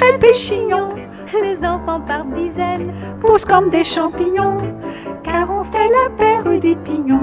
très péchignon. Les enfants par dizaines Poussent comme des champignons, car on fait la paire des pignons.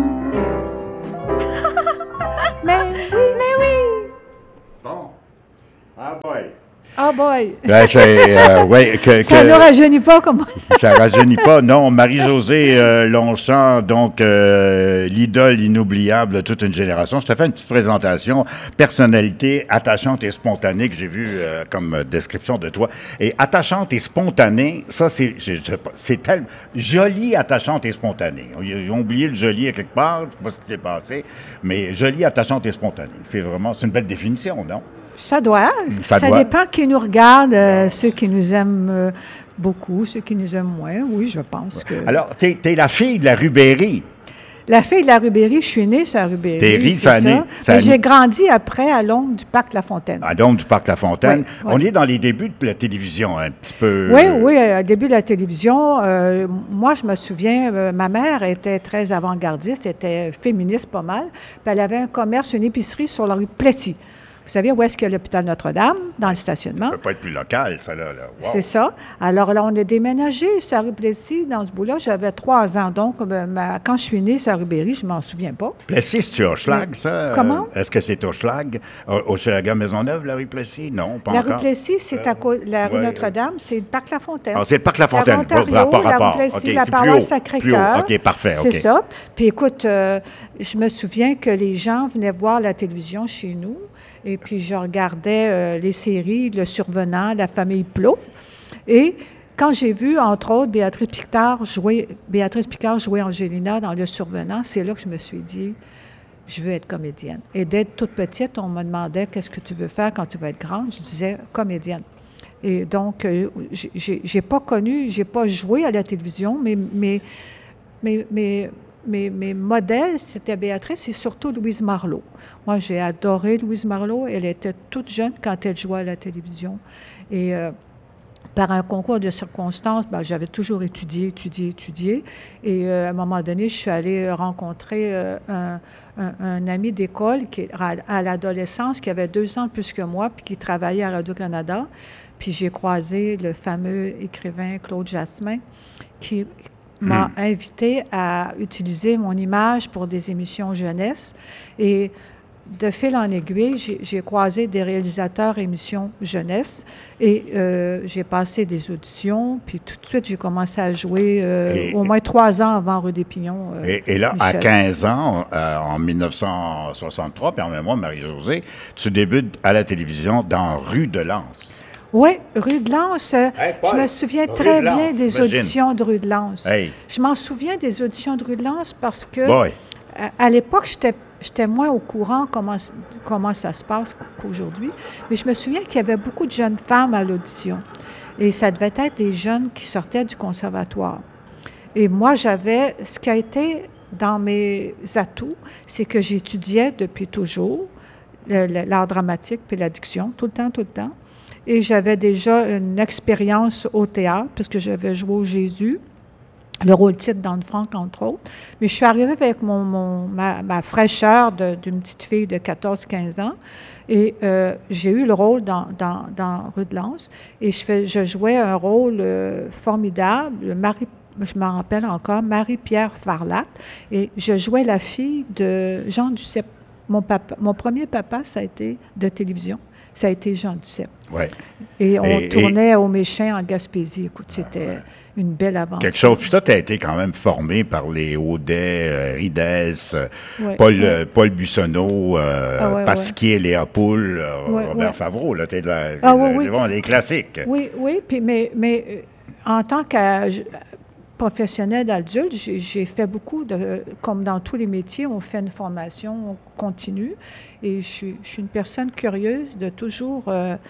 Mais oui. Bon. Ah boy. Oh boy. Ben, Ça ne rajeunit pas comme... Ça rajeunit pas, non. Marie-Josée Longchamp, donc l'idole inoubliable de toute une génération. Je t'ai fait une petite présentation, personnalité attachante et spontanée que j'ai vue comme description de toi. Et attachante et spontanée, ça c'est tellement jolie, attachante et spontanée. Ils ont oublié le joli à quelque part, je ne sais pas ce qui s'est passé, mais jolie, attachante et spontanée. C'est une belle définition, non? Ça doit. Ça dépend qui nous regarde, ceux qui nous aiment beaucoup, ceux qui nous aiment moins. Oui, je pense que... Alors, t'es la fille de la Rubéry. La fille de la Rubéry, je suis née sur la Rubéry. T'es riche, c'est ça. Mais j'ai grandi après à l'ombre du Parc La Fontaine. À l'ombre du Parc La Fontaine. Oui. On est dans les débuts de la télévision, un petit peu. Oui, au début de la télévision. Moi, je me souviens, ma mère était très avant-gardiste, était féministe pas mal. Puis elle avait un commerce, une épicerie sur la rue Plessis. Vous savez où est-ce qu'il y a l'hôpital Notre-Dame, dans le stationnement? Ça ne peut pas être plus local, ça, là. Wow. C'est ça. Alors là, on est déménagé sur la rue Plessis, dans ce bout-là. J'avais 3 ans. Donc, quand je suis née sur la Rubéry, je ne m'en souviens pas. Plessis, c'est Hochelag, ça? Comment? Est-ce que c'est Hochelag? Hochelaga Maisonneuve, la rue Plessis? Non, pas encore. La rue Plessis, c'est à cause la rue Notre-Dame, c'est le Parc La Fontaine. Ah, c'est le Parc La Fontaine. Ontario, par rapport. la rue Plessis, Okay, la paroisse Sacré-Cœur. OK, parfait. C'est ça. Puis écoute, je me souviens que les gens venaient voir la télévision chez nous. Et puis, je regardais les séries, Le Survenant, La famille Plouffe. Et quand j'ai vu, entre autres, Béatrice Picard jouer Angelina dans Le Survenant, c'est là que je me suis dit, je veux être comédienne. Et d'être toute petite, on me demandait, qu'est-ce que tu veux faire quand tu vas être grande? Je disais, comédienne. Et donc, j'ai pas joué à la télévision, mais mes modèles, c'était Béatrice et surtout Louise Marleau. Moi, j'ai adoré Louise Marleau. Elle était toute jeune quand elle jouait à la télévision. Et par un concours de circonstances, j'avais toujours étudié. Et à un moment donné, je suis allée rencontrer un ami d'école qui à l'adolescence, qui avait 2 ans de plus que moi, puis qui travaillait à Radio-Canada. Puis j'ai croisé le fameux écrivain Claude Jasmin, qui m'a invité à utiliser mon image pour des émissions jeunesse. Et de fil en aiguille, j'ai croisé des réalisateurs émissions jeunesse et j'ai passé des auditions. Puis tout de suite, j'ai commencé à jouer au moins 3 ans avant Rue des Pignons. Et là, Michel. à 15 ans, en 1963, permets-moi, Marie-Josée, tu débutes à la télévision dans Rue de Lens. Oui, Rue de Lens. Je me souviens très bien des auditions de Rue de Lens. Hey. Je m'en souviens des auditions de Rue de Lens parce que Boy. à l'époque, j'étais moins au courant comment ça se passe qu'aujourd'hui. Mais je me souviens qu'il y avait beaucoup de jeunes femmes à l'audition. Et ça devait être des jeunes qui sortaient du conservatoire. Et moi, ce qui a été dans mes atouts, c'est que j'étudiais depuis toujours l'art dramatique puis la diction, tout le temps. Et j'avais déjà une expérience au théâtre, parce que j'avais joué au Jésus, le rôle-titre d'Anne Frank, entre autres. Mais je suis arrivée avec ma fraîcheur d'une petite fille de 14-15 ans, et j'ai eu le rôle dans Rue de Lens, et je jouais un rôle formidable, je m'en rappelle encore, Marie-Pierre Farlatte, et je jouais la fille de Jean Duceppe. Mon premier papa, ça a été de télévision. Ça a été Jean Duceppe. Ouais. Et on tournait au Méchin en Gaspésie. Écoute, c'était une belle aventure. Quelque chose. Puis toi, tu as été quand même formé par les Audet, Ridès, Paul Buissonneau, Pasquier, Léa Poul, Robert Favreau. Là, t'es les classiques. Oui. Puis, mais en tant que professionnelle d'adulte, j'ai fait beaucoup comme dans tous les métiers, on fait une formation continue et je suis une personne curieuse de toujours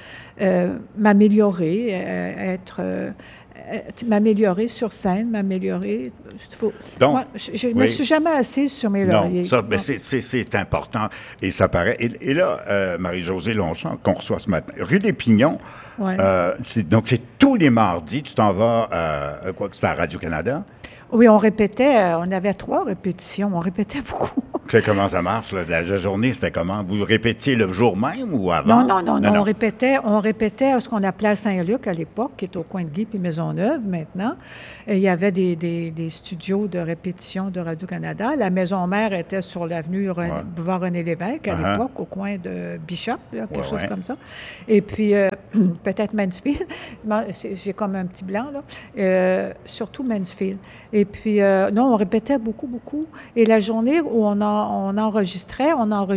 m'améliorer, m'améliorer sur scène, m'améliorer. Donc, moi, je ne me suis jamais assise sur mes lauriers. Non, c'est important et ça paraît. Et là, Marie-Josée Longchamp, qu'on reçoit ce matin, Rue des Pignons, donc c'est tous les mardis, tu t'en vas, c'est à Radio-Canada? Oui, on répétait, on avait 3 répétitions, on répétait beaucoup. OK. Comment ça marche, là? La journée, c'était comment? Vous répétiez le jour même ou avant? Non. On répétait à ce qu'on appelait à Saint-Luc à l'époque, qui est au coin de Guy puis Maisonneuve maintenant. Et il y avait des studios de répétition de Radio-Canada. La maison mère était sur l'avenue boulevard René-Lévesque à l'époque, au coin de Bishop, là, quelque chose comme ça. Et puis, peut-être Mansfield. J'ai comme un petit blanc, là. Surtout Mansfield. Et puis, non, on répétait beaucoup. Et la journée où on enregistrait